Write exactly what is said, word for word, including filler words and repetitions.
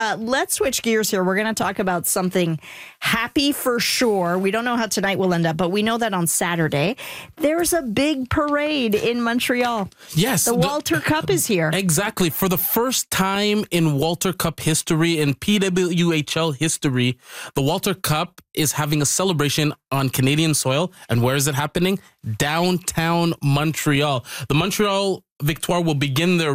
Uh, let's switch gears here. We're going to talk about something happy for sure. We don't know how tonight will end up, but we know that on Saturday, there's a big parade in Montreal. Yes. The Walter the, Cup is here. Exactly. For the first time in Walter Cup history, in P W H L history, the Walter Cup is having a celebration on Canadian soil. And where is it happening? Downtown Montreal. The Montreal Victoire will begin their